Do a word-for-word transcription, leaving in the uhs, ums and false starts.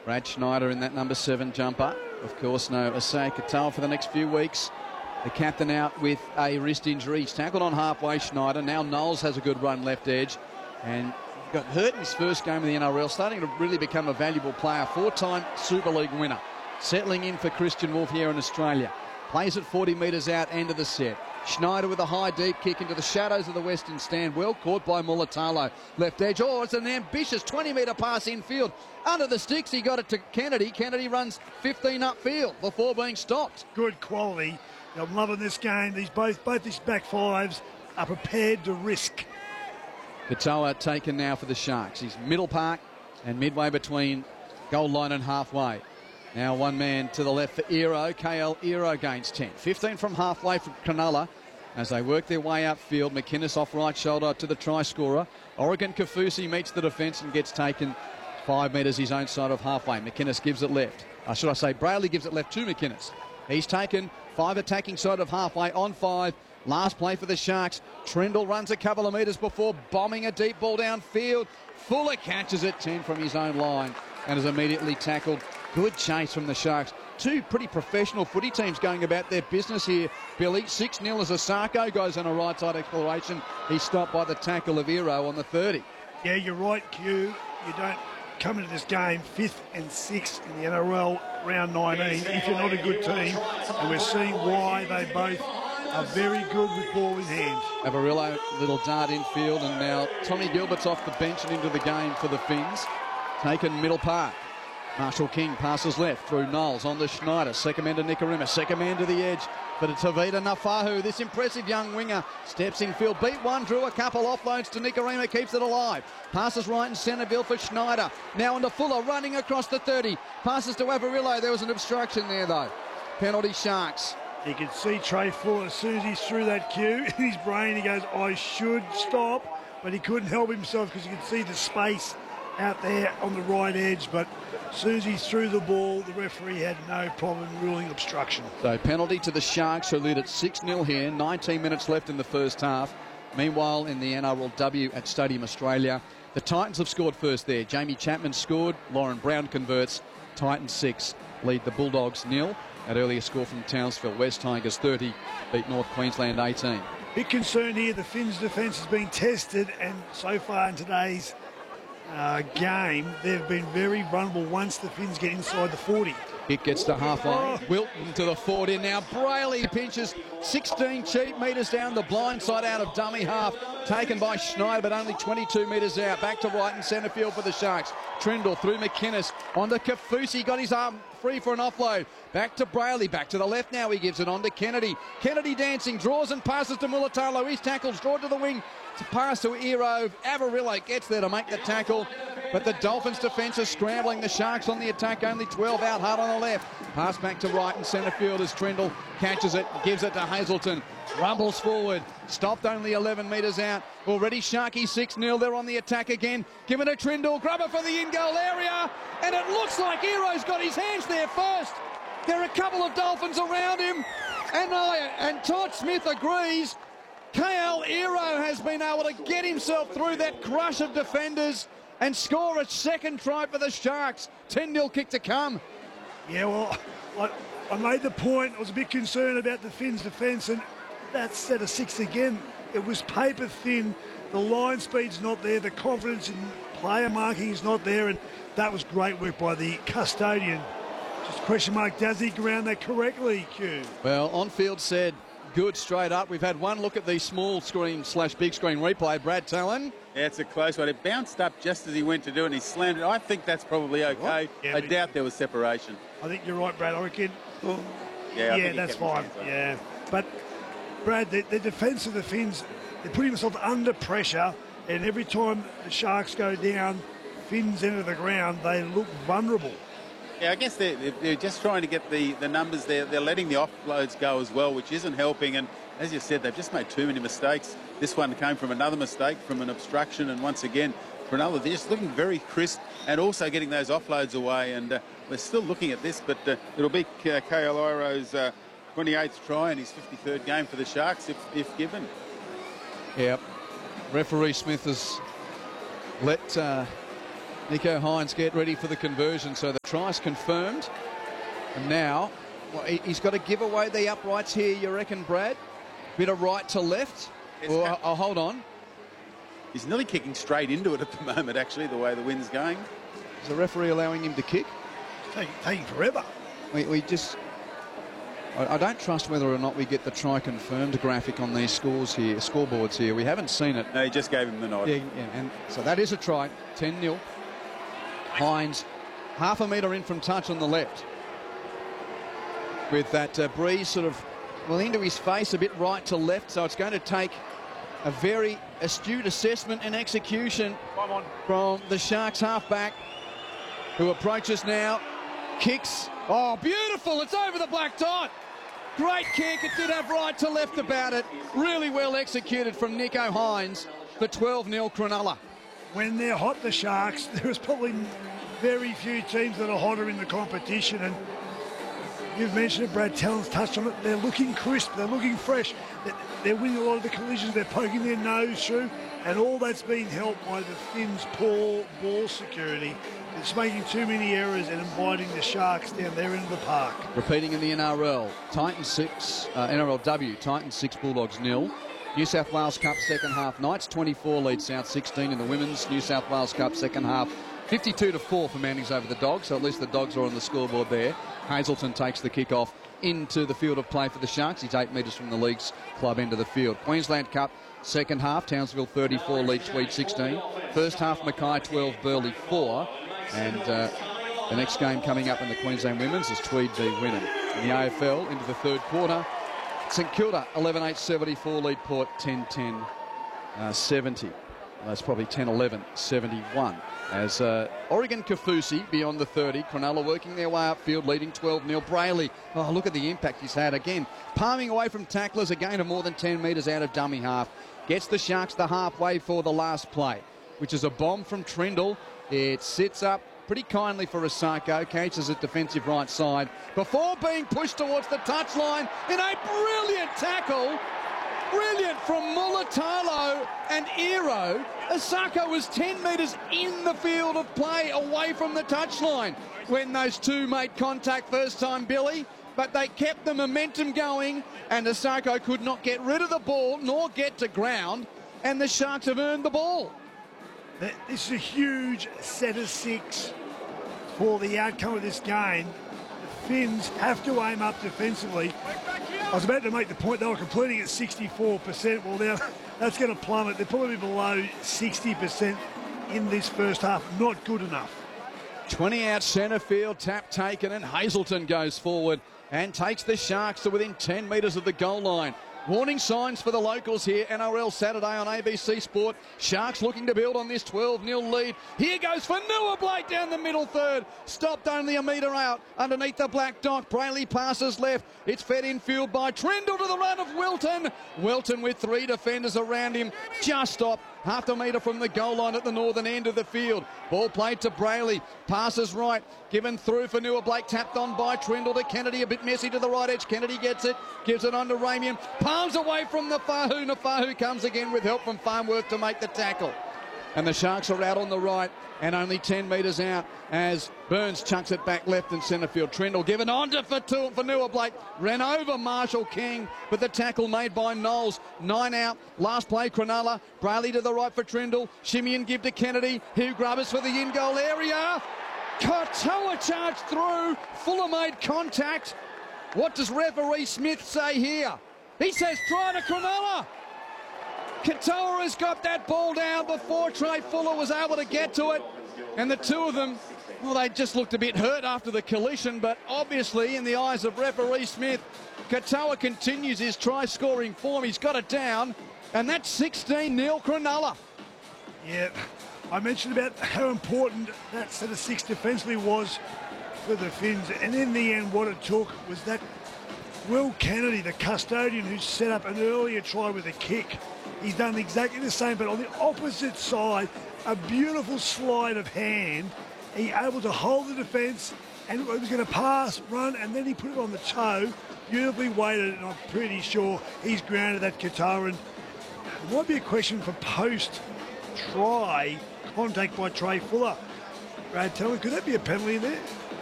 Brad Schneider in that number seven jumper. Of course, no Asai Katal for the next few weeks. The captain out with a wrist injury. He's tackled on halfway, Schneider. Now Knowles has a good run left edge. And got hurt in his first game of the N R L, starting to really become a valuable player. Four-time Super League winner. Settling in for Christian Wolf here in Australia. Plays at forty metres out, end of the set. Schneider with a high deep kick into the shadows of the western stand. Well caught by Mulatalo. Left edge. Oh, it's an ambitious twenty metre pass infield. Under the sticks, he got it to Kennedy. Kennedy runs fifteen upfield before being stopped. Good quality. I'm loving this game. These both both these back fives are prepared to risk. Katoa taken now for the Sharks. He's middle park and midway between goal line and halfway. Now one man to the left for Ero. K L Ero gains ten. fifteen from halfway from Cronulla as they work their way upfield. McInnes off right shoulder to the try scorer. Oregon Kafusi meets the defence and gets taken five metres his own side of halfway. McInnes gives it left. Uh, should I say Brayley gives it left to McInnes. He's taken five attacking side of halfway on five. Last play for the Sharks. Trindle runs a couple of metres before bombing a deep ball downfield. Fuller catches it ten from his own line and is immediately tackled. Good chase from the Sharks. Two pretty professional footy teams going about their business here, Billy. six nil as Asako goes on a right side acceleration. He's stopped by the tackle of Ero on the thirty. Yeah, you're right, Q. You don't come into this game fifth and sixth in the N R L round nineteen if you're not a good team, and we're seeing why they both are very good with ball in hand. Avarillo, little dart infield, and now Tommy Gilbert's off the bench and into the game for the Finns. Taken middle park. Marshall King passes left through Knowles on to Schneider. Second man to Nikorima. Second man to the edge for Tavita Nafahu. This impressive young winger steps in field. Beat one, drew a couple offloads to Nikorima. Keeps it alive. Passes right in centreville for Schneider. Now into Fuller running across the thirty. Passes to Avarillo. There was an obstruction there though. Penalty Sharks. You can see Trey Fuller as soon as he's through that cue in his brain. He goes, I should stop. But he couldn't help himself because you can see the space out there on the right edge, but as soon as he threw the ball, the referee had no problem ruling obstruction. So penalty to the Sharks, who lead at six nil here, nineteen minutes left in the first half. Meanwhile, in the N R L W at Stadium Australia, the Titans have scored first there. Jamie Chapman scored, Lauren Brown converts. Titans six, lead the Bulldogs nil. That earlier score from Townsville. West Tigers thirty, beat North Queensland eighteen. Big concern here, the Finns' defence has been tested, and so far in today's Uh, game, they've been very vulnerable once the Finns get inside the forty. It gets to halfway. Oh. Wilton to the forty. Now Brayley pinches sixteen cheap metres down the blind side out of dummy half. Taken by Schneider, but only twenty-two metres out. Back to right in centre field for the Sharks. Trindle through McInnes. On to Kafusi. Got his arm free for an offload. Back to Brayley. Back to the left now. He gives it on to Kennedy. Kennedy dancing. Draws and passes to Mulatalo. He's tackled. Drawn to the wing. To pass to Ero. Avarillo gets there to make the tackle. But the Dolphins defence is scrambling. The Sharks on the attack. Only twelve out. Hard on the left. Pass back to right in centre field as Trindle catches it. Gives it to Hazelton. Rumbles forward. Stopped only eleven metres out. Already Sharky six nil. They're on the attack again. Give it to Trindle. Grubber for the in-goal area. And it looks like Ero's got his hands there first. There are a couple of Dolphins around him. And, I, and Todd Smith agrees. K L Ero has been able to get himself through that crush of defenders and score a second try for the Sharks. ten nil kick to come. Yeah, well, I, I made the point. I was a bit concerned about the Finns' defence, and that's set a six again. It was paper thin. The line speed's not there. The confidence in player marking is not there, and that was great work by the custodian. Just question mark, does he ground that correctly, Q? Well, on-field said good straight up. We've had one look at the small screen slash big screen replay. Brad Talon. Yeah, it's a close one. It bounced up just as he went to do it, and he slammed it. I think that's probably okay. Yeah, I doubt there was separation. I think you're right, Brad. I reckon. Yeah, I yeah, think that's kept his fine. hands up. Yeah, but Brad, the, the defence of the Finns, they're putting themselves under pressure, and every time the Sharks go down, Finns enter the ground, they look vulnerable. Yeah, I guess they're, they're just trying to get the, the numbers there. They're letting the offloads go as well, which isn't helping. And as you said, they've just made too many mistakes. This one came from another mistake, from an obstruction. And once again, for another, they're just looking very crisp and also getting those offloads away. And uh, we're still looking at this, but uh, it'll be uh, K L Iro's uh, twenty-eighth try and his fifty-third game for the Sharks, if, if given. Yep. Referee Smith has let uh, Nicho Hynes get ready for the conversion. So the try's confirmed. And now, well, he, he's got to give away the uprights here, you reckon, Brad? Bit of right to left. Well, oh, hold on. He's nearly kicking straight into it at the moment, actually, the way the wind's going. Is the referee allowing him to kick? It's taking, taking forever. We, we just... I, I don't trust whether or not we get the try confirmed graphic on these scores here, scoreboards here. We haven't seen it. No, he just gave him the nod. Yeah, yeah, and so that is a try, ten nil. Hynes, half a metre in from touch on the left. With that uh, breeze sort of, well, into his face, a bit right to left, so it's going to take a very astute assessment and execution from the Sharks halfback, who approaches now, kicks. Oh, beautiful, it's over the black dot. Great kick, it did have right to left about it. Really well executed from Nicho Hynes for twelve nil Cronulla. When they're hot, the Sharks, there's probably very few teams that are hotter in the competition, and you've mentioned it, Brad Talon's touched on it. They're looking crisp, they're looking fresh. They're winning a lot of the collisions, they're poking their nose through, and all that's being helped by the Finns' poor ball security. It's making too many errors and inviting the Sharks down there into the park. Repeating in the N R L, Titans six, uh, N R L W, Titans six, Bulldogs nil. New South Wales Cup second half, Knights twenty-four lead South sixteen in the women's New South Wales Cup second half. fifty-two to four for Manly's over the Dogs, so at least the Dogs are on the scoreboard there. Hazelton takes the kick-off into the field of play for the Sharks. He's eight metres from the league's club end of the field. Queensland Cup second half, Townsville thirty-four lead Tweed sixteen. First half, Mackay twelve, Burleigh four. And uh, the next game coming up in the Queensland Women's is Tweed v Wynnum. In the A F L into the third quarter, St Kilda eleven eight seventy-four lead Port ten ten seventy. Well, that's probably ten eleven seventy-one. As uh, Oregon Kaufusi beyond the thirty. Cronulla working their way upfield, leading twelve nil. Brayley, oh, look at the impact he's had again. Palming away from tacklers, a gain of more than ten metres out of dummy half. Gets the Sharks the halfway for the last play, which is a bomb from Trindle. It sits up pretty kindly for Asako, catches at defensive right side before being pushed towards the touchline in a brilliant tackle. Brilliant from Mulatalo and Ero. Asako was ten metres in the field of play away from the touchline when those two made contact first time, Billy. But they kept the momentum going, and Asako could not get rid of the ball nor get to ground, and the Sharks have earned the ball. This is a huge set of six for the outcome of this game. The Finns have to aim up defensively. I was about to make the point they were completing at sixty-four percent. Well, now that's going to plummet. They're probably below sixty percent in this first half. Not good enough. twenty out centre field, tap taken, and Hazelton goes forward and takes the Sharks to within ten metres of the goal line. Warning signs for the locals here. N R L Saturday on A B C Sport. Sharks looking to build on this twelve nil lead. Here goes for Noah Blake down the middle third. Stopped only a metre out underneath the black dot. Brayley passes left. It's fed in field by Trindle to the run of Wilton. Wilton with three defenders around him. Just stopped. Half a metre from the goal line at the northern end of the field. Ball played to Brayley. Passes right. Given through for Noah Blake. Tapped on by Trindle to Kennedy. A bit messy to the right edge. Kennedy gets it. Gives it on to Ramian. Palms away from Nafahu. Nafahu comes again with help from Farnworth to make the tackle. And the Sharks are out on the right and only ten metres out as Burns chucks it back left and centre field. Trindle given on to for, for Noah Blake. Ran over Marshall King, but the tackle made by Knowles. Nine out. Last play, Cronulla. Brayley to the right for Trindle. Shimmy and give to Kennedy. Hugh Grubbers for the in-goal area. Katoa charged through. Fuller made contact. What does referee Smith say here? He says try to Cronulla. Katoa has got that ball down before Trey Fuller was able to get to it. And the two of them, well, they just looked a bit hurt after the collision, but obviously in the eyes of referee Smith, Katoa continues his try-scoring form. He's got it down, and that's sixteen nil Cronulla. Yeah, I mentioned about how important that set of six defensively was for the Finns, and in the end what it took was that Will Kennedy, the custodian who set up an earlier try with a kick. He's done exactly the same, but on the opposite side, a beautiful slide of hand. He able to hold the defence, and he was going to pass, run, and then he put it on the toe. Beautifully weighted, and I'm pretty sure he's grounded that Katoa. And it might be a question for post-try contact by Trey Fuller. Brad Tellen, could that be a penalty in there?